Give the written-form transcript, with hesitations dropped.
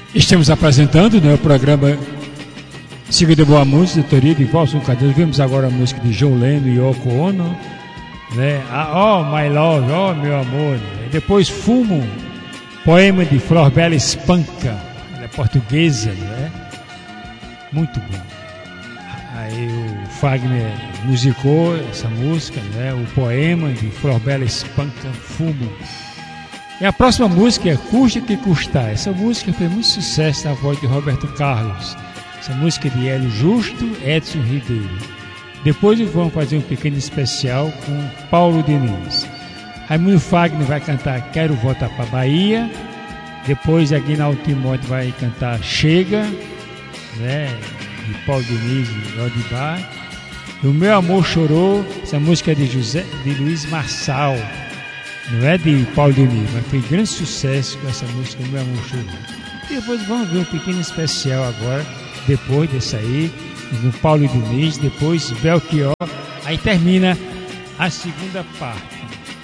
Estamos apresentando, né, o programa Siga de Boa Música, de autoria de Walson Cardoso. Vimos agora a música de John Lennon e Yoko Ono, né? Oh, My Love, oh, meu amor. Né? Depois Fumo, poema de Florbela Espanca, ela é portuguesa, né? Muito bom. Aí o Fagner musicou essa música, né? O poema de Florbela Espanca, Fumo. E a próxima música é Custe que Custar. Essa música fez muito sucesso na voz de Roberto Carlos. Essa música é de Hélio Justo, Edson Ribeiro. Depois vamos fazer um pequeno especial com Paulo Diniz. Raimundo Fagner vai cantar Quero Voltar para Bahia. Depois Aguinaldo Timóteo vai cantar Chega, né, de Paulo Diniz e Odibá. E O Meu Amor Chorou. Essa música é de Luiz Marçal. Não é de Paulo Diniz, mas foi grande sucesso com essa música, Meu Amor Chorou. E depois vamos ver um pequeno especial agora, depois desse aí, com Paulo Diniz, depois Belchior, aí termina a segunda parte.